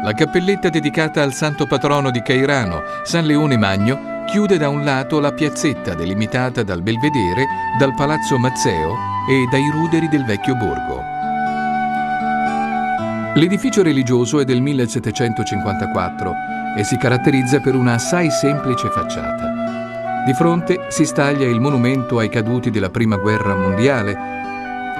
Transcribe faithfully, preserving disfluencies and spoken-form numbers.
La cappelletta dedicata al santo patrono di Cairano, San Leone Magno, chiude da un lato la piazzetta delimitata dal belvedere, dal palazzo Mazzeo e dai ruderi del vecchio borgo. L'edificio religioso è del millesettecentocinquantaquattro e si caratterizza per una assai semplice facciata. Di fronte si staglia il monumento ai caduti della Prima Guerra Mondiale,